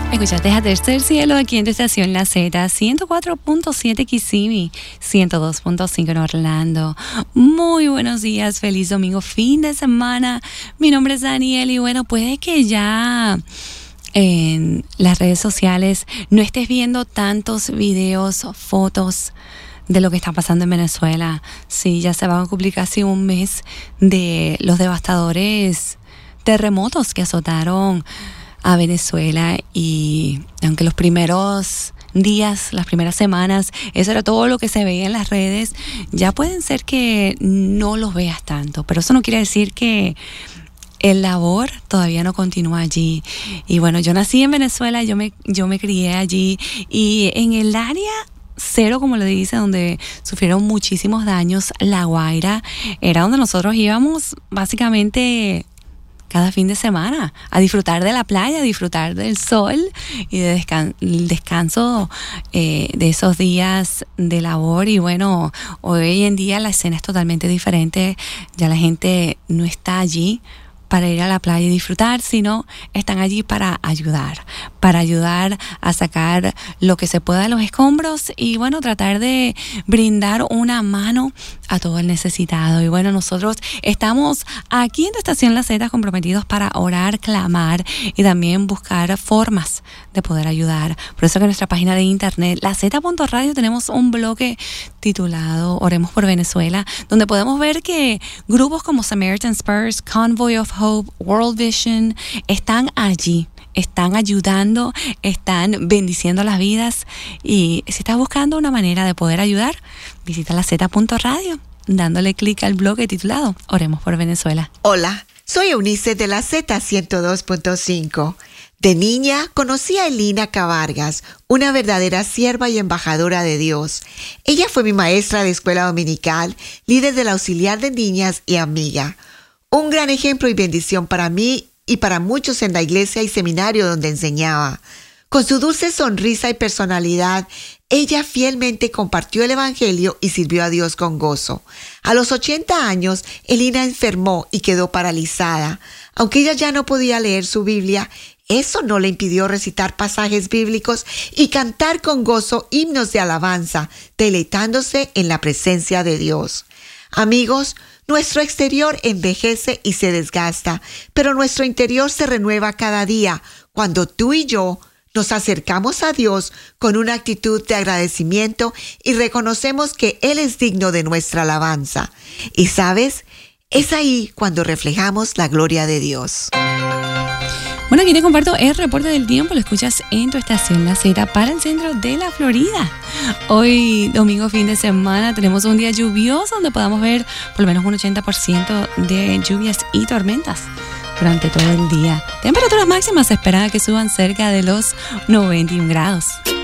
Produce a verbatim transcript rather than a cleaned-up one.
Escuchaste a Tercer Cielo aquí en tu estación La Z, ciento cuatro punto siete Kissimmee, ciento dos punto cinco en Orlando. Muy buenos días, feliz domingo, fin de semana. Mi nombre es Daniel y bueno, puede que ya en las redes sociales no estés viendo tantos videos, fotos de lo que está pasando en Venezuela. Sí, ya se va a cumplir casi un mes de los devastadores terremotos que azotaron a Venezuela, y aunque los primeros días, las primeras semanas, eso era todo lo que se veía en las redes, ya pueden ser que no los veas tanto, pero eso no quiere decir que el labor todavía no continúa allí. Y bueno, yo nací en Venezuela, yo me, yo me crié allí, y en el área cero, como le dice, donde sufrieron muchísimos daños, La Guaira, era donde nosotros íbamos básicamente cada fin de semana a disfrutar de la playa, a disfrutar del sol y de descan- el descanso eh, de esos días de labor. Y bueno, hoy en día la escena es totalmente diferente. Ya la gente no está allí para ir a la playa y disfrutar, sino están allí para ayudar, para ayudar a sacar lo que se pueda de los escombros y bueno, tratar de brindar una mano a todo el necesitado. Y bueno, nosotros estamos aquí en tu estación La Z comprometidos para orar, clamar y también buscar formas de poder ayudar. Por eso que en nuestra página de internet, la zeta punto radio, tenemos un bloque titulado Oremos por Venezuela, donde podemos ver que grupos como Samaritan Spurs, Convoy of Hope, World Vision están allí, están ayudando, están bendiciendo las vidas. Y si estás buscando una manera de poder ayudar, visita la zeta punto radio dándole clic al bloque titulado Oremos por Venezuela. Hola, soy Eunice de la Z ciento dos punto cinco. De niña conocí a Elina Cavargas, una verdadera sierva y embajadora de Dios. Ella fue mi maestra de escuela dominical, líder del auxiliar de niñas y amiga. Un gran ejemplo y bendición para mí y para muchos en la iglesia y seminario donde enseñaba. Con su dulce sonrisa y personalidad, ella fielmente compartió el evangelio y sirvió a Dios con gozo. A los ochenta años, Elina enfermó y quedó paralizada. Aunque ella ya no podía leer su Biblia, eso no le impidió recitar pasajes bíblicos y cantar con gozo himnos de alabanza, deleitándose en la presencia de Dios. Amigos, nuestro exterior envejece y se desgasta, pero nuestro interior se renueva cada día cuando tú y yo nos acercamos a Dios con una actitud de agradecimiento y reconocemos que Él es digno de nuestra alabanza. Y ¿sabes? Es ahí cuando reflejamos la gloria de Dios. Bueno, aquí te comparto el reporte del tiempo. Lo escuchas en tu estación La Z para el centro de la Florida. Hoy, domingo, fin de semana, tenemos un día lluvioso donde podamos ver por lo menos un ochenta por ciento de lluvias y tormentas durante todo el día. Temperaturas máximas se espera que suban cerca de los noventa y un grados.